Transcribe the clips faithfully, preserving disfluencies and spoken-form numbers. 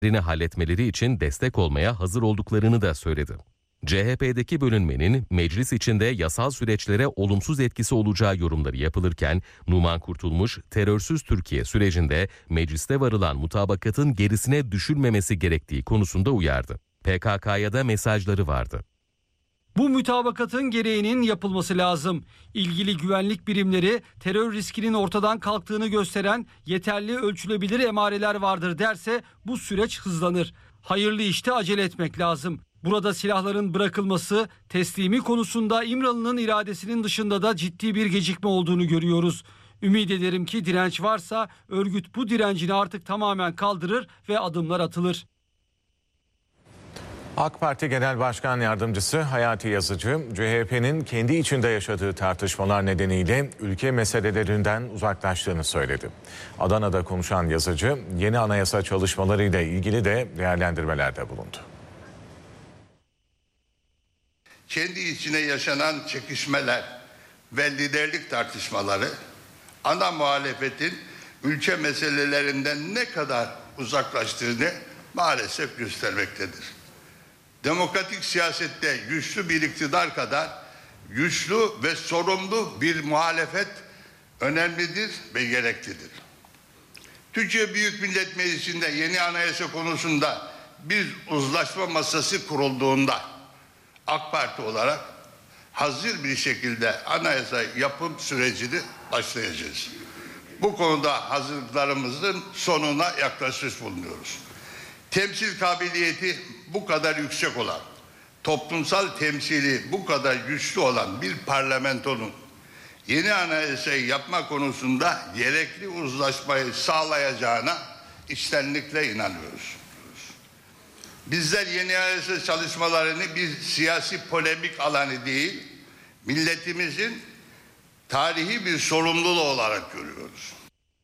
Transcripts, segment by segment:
halletmeleri için destek olmaya hazır olduklarını da söyledi. C H P'deki bölünmenin meclis içinde yasal süreçlere olumsuz etkisi olacağı yorumları yapılırken, Numan Kurtulmuş, terörsüz Türkiye sürecinde mecliste varılan mutabakatın gerisine düşülmemesi gerektiği konusunda uyardı. P K K'ya da mesajları vardı. Bu mütabakatın gereğinin yapılması lazım. İlgili güvenlik birimleri terör riskinin ortadan kalktığını gösteren yeterli ölçülebilir emareler vardır derse bu süreç hızlanır. Hayırlı işte acele etmek lazım. Burada silahların bırakılması, teslimi konusunda İmralı'nın iradesinin dışında da ciddi bir gecikme olduğunu görüyoruz. Ümit ederim ki direnç varsa örgüt bu direncini artık tamamen kaldırır ve adımlar atılır. AK Parti Genel Başkan Yardımcısı Hayati Yazıcı, C H P'nin kendi içinde yaşadığı tartışmalar nedeniyle ülke meselelerinden uzaklaştığını söyledi. Adana'da konuşan Yazıcı, yeni anayasa çalışmalarıyla ilgili de değerlendirmelerde bulundu. Kendi içine yaşanan çekişmeler ve liderlik tartışmaları ana muhalefetin ülke meselelerinden ne kadar uzaklaştığını maalesef göstermektedir. Demokratik siyasette güçlü bir iktidar kadar güçlü ve sorumlu bir muhalefet önemlidir ve gereklidir. Türkiye Büyük Millet Meclisi'nde yeni anayasa konusunda bir uzlaşma masası kurulduğunda AK Parti olarak hazır bir şekilde anayasa yapım sürecini başlayacağız. Bu konuda hazırlıklarımızın sonuna yaklaşmış bulunuyoruz. Temsil kabiliyeti bu kadar yüksek olan, toplumsal temsili bu kadar güçlü olan bir parlamentonun yeni anayasayı yapma konusunda gerekli uzlaşmayı sağlayacağına içtenlikle inanıyoruz. Bizler yeni anayasa çalışmalarını bir siyasi polemik alanı değil, milletimizin tarihi bir sorumluluğu olarak görüyoruz.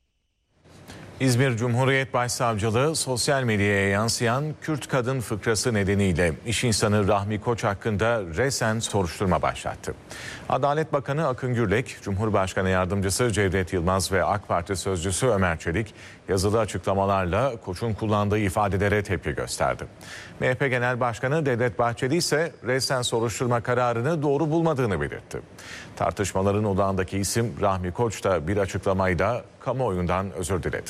İzmir Cumhuriyet Başsavcılığı sosyal medyaya yansıyan Kürt kadın fıkrası nedeniyle iş insanı Rahmi Koç hakkında resen soruşturma başlattı. Adalet Bakanı Akın Gürlek, Cumhurbaşkanı Yardımcısı Cevdet Yılmaz ve AK Parti Sözcüsü Ömer Çelik yazılı açıklamalarla Koç'un kullandığı ifadelere tepki gösterdi. M H P Genel Başkanı Devlet Bahçeli ise resen soruşturma kararını doğru bulmadığını belirtti. Tartışmaların odağındaki isim Rahmi Koç da bir açıklamayla kamuoyundan özür diledi.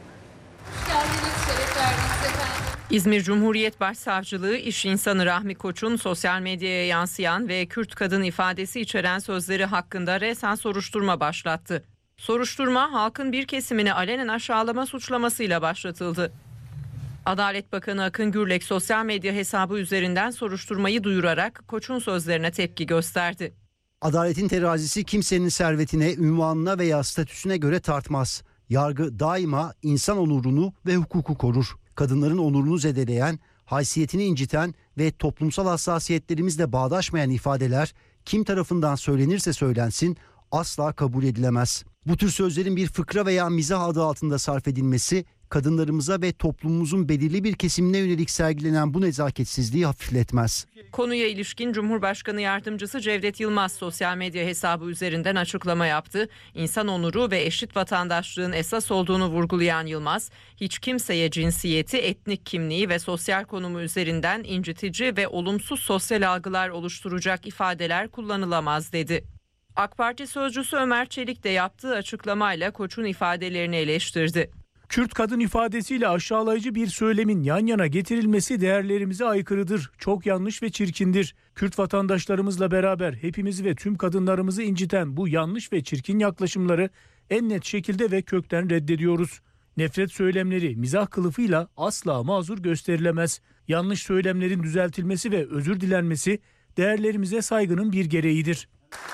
İzmir Cumhuriyet Başsavcılığı iş insanı Rahmi Koç'un sosyal medyaya yansıyan ve Kürt kadın ifadesi içeren sözleri hakkında resen soruşturma başlattı. Soruşturma halkın bir kesimini alenen aşağılama suçlamasıyla başlatıldı. Adalet Bakanı Akın Gürlek sosyal medya hesabı üzerinden soruşturmayı duyurarak Koç'un sözlerine tepki gösterdi. Adaletin terazisi kimsenin servetine, ünvanına veya statüsüne göre tartmaz. Yargı daima insan onurunu ve hukuku korur. Kadınların onurunu zedeleyen, haysiyetini inciten ve toplumsal hassasiyetlerimizle bağdaşmayan ifadeler kim tarafından söylenirse söylensin asla kabul edilemez. Bu tür sözlerin bir fıkra veya mizah adı altında sarf edilmesi kadınlarımıza ve toplumumuzun belirli bir kesimine yönelik sergilenen bu nezaketsizliği hafifletmez. Konuya ilişkin Cumhurbaşkanı Yardımcısı Cevdet Yılmaz sosyal medya hesabı üzerinden açıklama yaptı. İnsan onuru ve eşit vatandaşlığın esas olduğunu vurgulayan Yılmaz, hiç kimseye cinsiyeti, etnik kimliği ve sosyal konumu üzerinden incitici ve olumsuz sosyal algılar oluşturacak ifadeler kullanılamaz dedi. AK Parti Sözcüsü Ömer Çelik de yaptığı açıklamayla Koç'un ifadelerini eleştirdi. Kürt kadın ifadesiyle aşağılayıcı bir söylemin yan yana getirilmesi değerlerimize aykırıdır. Çok yanlış ve çirkindir. Kürt vatandaşlarımızla beraber hepimizi ve tüm kadınlarımızı inciten bu yanlış ve çirkin yaklaşımları en net şekilde ve kökten reddediyoruz. Nefret söylemleri mizah kılıfıyla asla mazur gösterilemez. Yanlış söylemlerin düzeltilmesi ve özür dilenmesi değerlerimize saygının bir gereğidir.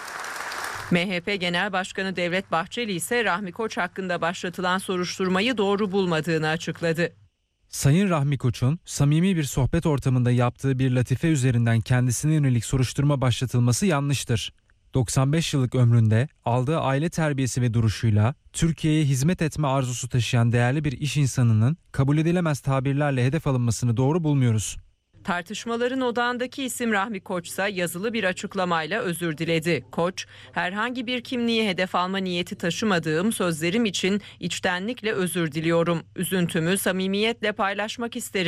M H P Genel Başkanı Devlet Bahçeli ise Rahmi Koç hakkında başlatılan soruşturmayı doğru bulmadığını açıkladı. Sayın Rahmi Koç'un samimi bir sohbet ortamında yaptığı bir latife üzerinden kendisine yönelik soruşturma başlatılması yanlıştır. doksan beş yıllık ömründe aldığı aile terbiyesi ve duruşuyla Türkiye'ye hizmet etme arzusu taşıyan değerli bir iş insanının kabul edilemez tabirlerle hedef alınmasını doğru bulmuyoruz. Tartışmaların odağındaki isim Rahmi Koçsa yazılı bir açıklamayla özür diledi. Koç, herhangi bir kimliği hedef alma niyeti taşımadığım sözlerim için içtenlikle özür diliyorum. Üzüntümü samimiyetle paylaşmak isterim.